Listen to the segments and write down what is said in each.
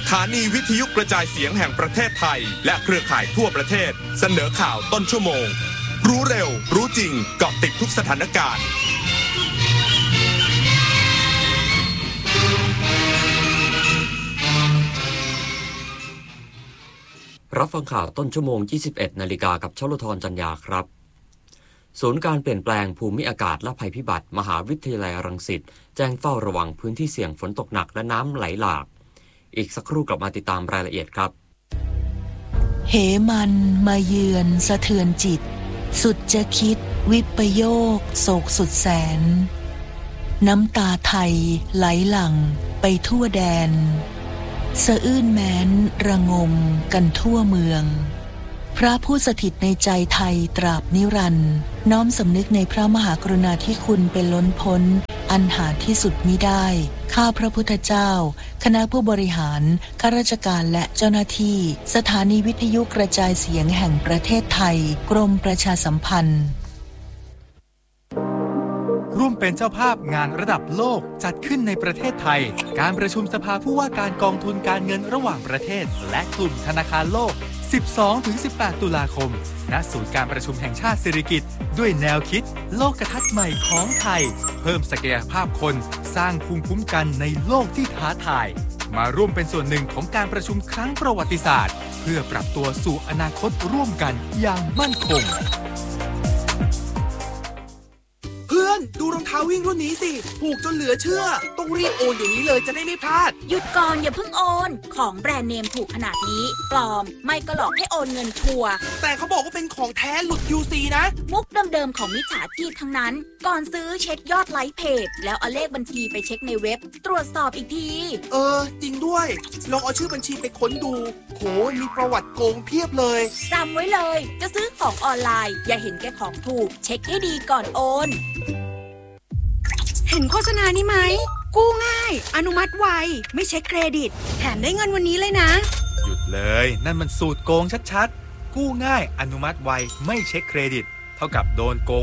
ถานีวิทยุกระจายเสียงแห่งประเทศไทยและเครือข่ายทั่วประเทศเสนอข่าวต้นชั่วโมงรู้เร็วรู้จริงเกาะติดทุกสถานการณ์รับฟังข่าวต้นชั่วโมง 21 นาฬิกากับชลธรจันยาครับศูนย์การเปลี่ยนแปลงภูมิอากาศและภัยพิบัติมหาวิทยาลัยรังสิตแจ้งเฝ้าระวังพื้นที่เสี่ยงฝนตกหนักและน้ำไหลหลากอีกสักครู่กลับมาติดตามรายละเอียดครับเหมันมาเยือนสะเทือนจิตสุดจะคิดวิปโยคโศกสุดแสนน้ำตาไทยไหลหลั่งไปทั่วแดนสะอื้นแม้นระงมกันทั่วเมืองพระผู้สถิตในใจไทยตราบนิรันดร์น้อมสำนึกในพระมหากรุณาธิคุณเป็นล้นพ้นอันหาที่สุดมิได้ข้าพระพุทธเจ้าคณะผู้บริหารข้าราชการและเจ้าหน้าที่สถานีวิทยุกระจายเสียงแห่งประเทศไทยกรมประชาสัมพันธ์ร่วมเป็นเจ้าภาพงานระดับโลกจัดขึ้นในประเทศไทยการประชุมสภาผู้ว่าการกองทุนการเงินระหว่างประเทศและกลุ่มธนาคารโลก 12-18 ตุลาคมณศูนย์การประชุมแห่งชาติสิริกิติ์ด้วยแนวคิดโลกทัศน์ใหม่ของไทยเพิ่มศักยภาพคนสร้างภูมิคุ้มกันในโลกที่ท้าทายมาร่วมเป็นส่วนหนึ่งของการประชุมครั้งประวัติศาสตร์เพื่อปรับตัวสู่อนาคตร่วมกันอย่างมั่นคงเพื่อนดูรองเท้าวิ่งรุ่นนี้สิถูกจนเหลือเชื่อต้องรีบโอนเดี๋ยวนี้เลยจะได้ไม่พลาดหยุดก่อนอย่าเพิ่งโอนของแบรนด์เนมถูกขนาดนี้ปลอมไม่ก็หลอกให้โอนเงินชัวร์แต่เขาบอกว่าเป็นของแท้หลุด QC นะมุกเดิมๆของมิจฉาชีพทั้งนั้นก่อนซื้อเช็คยอดไลค์เพจแล้วเอาเลขบัญชีไปเช็คในเว็บตรวจสอบอีกทีจริงด้วยลองเอาชื่อบัญชีไปค้นดูโหมีประวัติโกงเพียบเลยจำไว้เลยจะซื้อของออนไลน์อย่าเห็นแก่ของถูกเช็คให้ดีก่อนโอนเห็นโฆษณานี้ไหมกู้ง่ายอนุมัติไวไม่เช็คเครดิตแถมได้เงินวันนี้เลยนะหยุดเลยนั่นมันสูตรโกงชัดๆกู้ง่ายอนุมัติไวไม่เช็คเครดิตเท่ากับโดนโกง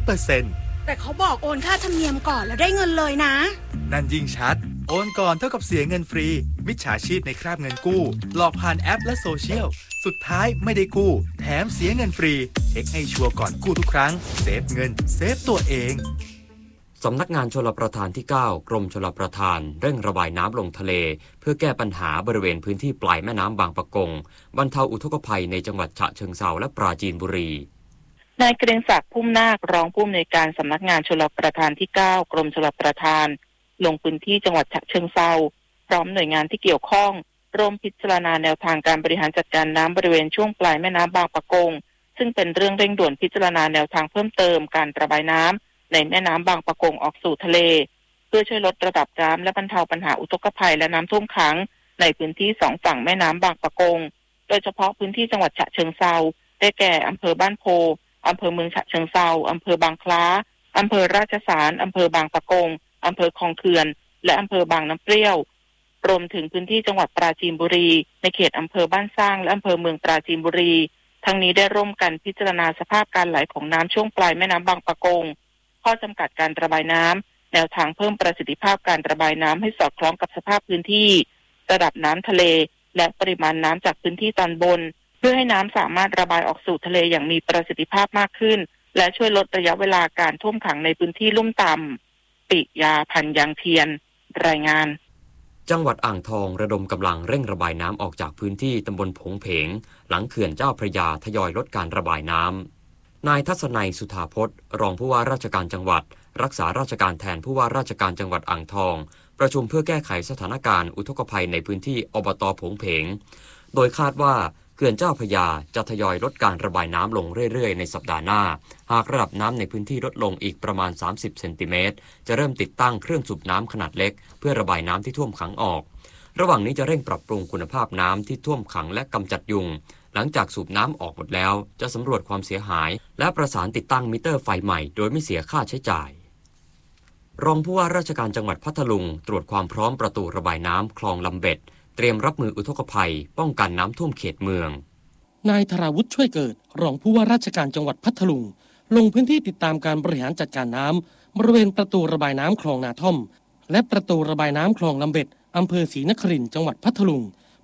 100% แต่เขาบอกโอนค่าธรรมเนียมก่อนแล้วได้เงินเลยนะนั่นยิ่งชัดโอนก่อนเท่ากับเสียเงินฟรีมิจฉาชีพในคราบเงินกู้หลอกผ่านแอปและโซเชียลสุดท้ายไม่ได้กู้แถมเสียเงินฟรีเช็คให้ชัวร์ก่อนกู้ทุกครั้งเซฟเงินเซฟตัวเองสำนักงานชลประทานที่ 9 กรมชลประทานเร่งระบายน้ำลงทะเลเพื่อแก้ปัญหาบริเวณพื้นที่ปลายแม่น้ำบางปะกงบรรเทาอุทกภัยในจังหวัดฉะเชิงเทราและปราจีนบุรีนายเกรียงศักดิ์พุ่มนาครองผู้อำนวยการสำนักงานชลประทานที่ 9 กรมชลประทานลงพื้นที่จังหวัดฉะเชิงเทราพร้อมหน่วยงานที่เกี่ยวข้องร่วมพิจารณาแนวทางการบริหารจัดการน้ำบริเวณช่วงปลายแม่น้ำบางปะกงซึ่งเป็นเรื่องเร่งด่วนพิจารณาแนวทางเพิ่มเติมการระบายน้ำในแม่น้ำบางปะกงออกสู่ทะเลเพื่อช่วยลดระดับน้ำและบรรเทาปัญหาอุทกภัยและน้ำท่วมขังในพื้นที่2ฝั่งแม่น้ำบางปะกงโดยเฉพาะพื้นที่จังหวัดฉะเชิงเทราได้แก่อำเภอบ้านโพอำเภอเมืองฉะเชิงเทราอำเภอบางคล้าอำเภอราชสารอำเภอบางปะกงอำเภอคลองเขื่อนและอำเภอบางน้ำเปรี้ยวรวมถึงพื้นที่จังหวัดปราจีนบุรีในเขตอำเภอบ้านสร้างและอำเภอเมืองปราจีนบุรีทั้งนี้ได้ร่วมกันพิจารณาสภาพการไหลของน้ำช่วงปลายแม่น้ำบางปะกงข้อจำกัดการระบายน้ำแนวทางเพิ่มประสิทธิภาพการระบายน้ำให้สอดคล้องกับสภาพพื้นที่ระดับน้ำทะเลและปริมาณน้ำจากพื้นที่ตอนบนเพื่อให้น้ำสามารถระบายออกสู่ทะเลอย่างมีประสิทธิภาพมากขึ้นและช่วยลดระยะเวลาการท่วมขังในพื้นที่ลุ่มต่ำปิยาพันยางเทียนรายงานจังหวัดอ่างทองระดมกำลังเร่งระบายน้ำออกจากพื้นที่ตำบลผงเพงหลังเขื่อนเจ้าพระยาทยอยลดการระบายน้ำนายทัศนัยสุธาพจน์รองผู้ว่าราชการจังหวัดรักษาราชการแทนผู้ว่าราชการจังหวัดอ่างทองประชุมเพื่อแก้ไขสถานการณ์อุทกภัยในพื้นที่อบต.ผงเพงโดยคาดว่าเขื่อนเจ้าพระยาจะทยอยลดการระบายน้ำลงเรื่อยๆในสัปดาห์หน้าหากระดับน้ำในพื้นที่ลดลงอีกประมาณ30เซนติเมตรจะเริ่มติดตั้งเครื่องสูบน้ำขนาดเล็กเพื่อระบายน้ำที่ท่วมขังออกระหว่างนี้จะเร่งปรับปรุงคุณภาพน้ำที่ท่วมขังและกำจัดยุงหลังจากสูบน้ำออกหมดแล้วจะสำรวจความเสียหายและประสานติดตั้งมิเตอร์ไฟใหม่โดยไม่เสียค่าใช้จ่ายรองผู้ว่าราชการจังหวัดพัทลุงตรวจความพร้อมประตูระบายน้ำคลองลำเบ็ดเตรียมรับมืออุทกภัยป้องกันน้ำท่วมเขตเมืองนายธราวุฒิช่วยเกิดรองผู้ว่าราชการจังหวัดพัทลุงลงพื้นที่ติดตามการบริหารจัดการน้ำบริเวณประตูระบายน้ำคลองนาท่อมและประตูระบายน้ำคลองลำเบ็ดอำเภอศรีนครินทร์จังหวัดพัทลุง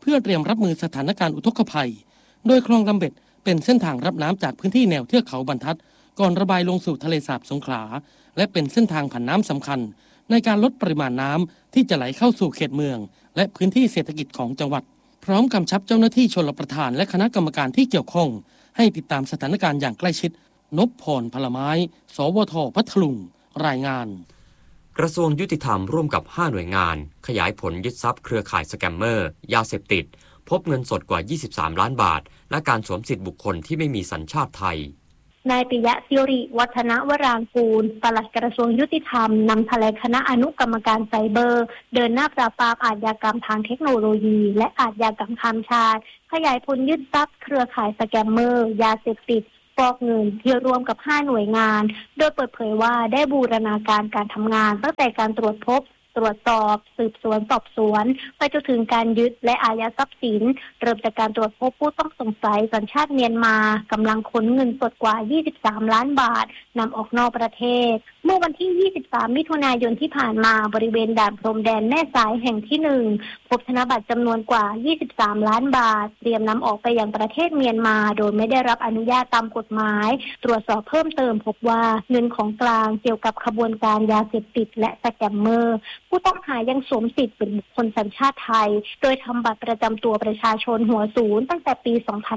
พื่อเตรียมรับมือสถานการณ์อุทกภัยโดยคลองลำเบ็ดเป็นเส้นทางรับน้ำจากพื้นที่แนวเทือกเขาบรรทัดก่อนระบายลงสู่ทะเลสาบสงขลาและเป็นเส้นทางผ่านน้ำสำคัญในการลดปริมาณน้ำที่จะไหลเข้าสู่เขตเมืองและพื้นที่เศรษฐกิจของจังหวัดพร้อมกำชับเจ้าหน้าที่ชลประทานและคณะกรรมการที่เกี่ยวข้องให้ติดตามสถานการณ์อย่างใกล้ชิดนพพรพลไม้สวท.พัทลุงรายงานกระทรวงยุติธรรมร่วมกับ5หน่วยงานขยายผลยึดทรัพย์เครือข่ายสแกมเมอร์ยาเสพติดพบเงินสดกว่า23ล้านบาทและการสวมสิทธิบุคคลที่ไม่มีสัญชาติไทยนายปิยะศิริวัฒนวรางกูลปลัดกระทรวงยุติธรรมนำแถลงคณะอนุกรรมการไซเบอร์เดินหน้าปราบปรามอาชญากรรมทางเทคโนโลยีและอาชญากรรมข้ามชาติขยายผลยึดทรัพย์เครือข่ายสแกมเมอร์ยาเสพติดฟอกเงินที่รวมกับ5หน่วยงานโดยเปิดเผยว่าได้บูรณาการการทำงานตั้งแต่การตรวจพบตรวจสอบสืบสวนสอบสวนไปจนถึงการยึดและอายัดทรัพย์สินเริ่มจากการตรวจพบผู้ต้องสงสัยสัญชาติเมียนมากำลังขนเงินสดกว่า23ล้านบาทนำออกนอกประเทศเมื่อวันที่23มิถุนายนที่ผ่านมาบริเวณด่านพรมแดนแม่สายแห่งที่1พบธนบัตรจำนวนกว่า23ล้านบาทเตรียมนำออกไปยังประเทศเมียนมาโดยไม่ได้รับอนุญาตตามกฎหมายตรวจสอบเพิ่มเติมพบว่าเงินของกลางเกี่ยวกับขบวนการยาเสพติดและสแกมเมอร์ผู้ต้องหายังสวมสิทธิ์เป็นบุคคลสัญชาติไทยโดยทำบัตรประจำตัวประชาชนหัวศูนย์ตั้งแต่ปี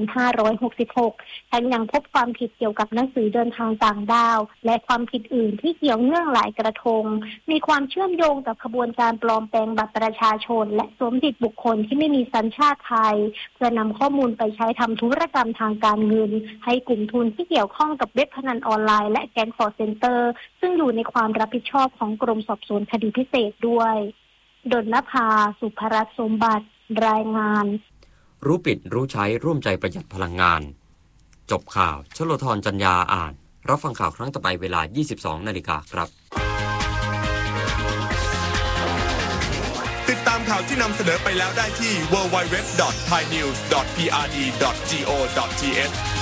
2566 ทั้งยังพบความผิดเกี่ยวกับหนังสือเดินทางต่างด้าวและความผิดอื่นที่เกี่ยวเนื่องหลายกระทงมีความเชื่อมโยงกับขบวนการปลอมแปลงบัตรประชาชนและสวมสิทธิ์บุคคลที่ไม่มีสัญชาติไทยเพื่อนำข้อมูลไปใช้ทำธุรกรรมทางการเงินให้กลุ่มทุนที่เกี่ยวข้องกับเว็บพนันออนไลน์และแก๊งคอลเซ็นเตอร์ซึ่งอยู่ในความรับผิดชอบของกรมสอบสวนคดีพิเศษด้วยดลนภาสุภรัตน์สมบัติรายงานรู้ปิดรู้ใช้ร่วมใจประหยัดพลังงานจบข่าวชลธรจัญญาอ่านรับฟังข่าวครั้งต่อไปเวลา 22:00 น.ครับติดตามข่าวที่นำเสนอไปแล้วได้ที่ www.thainews.prd.go.th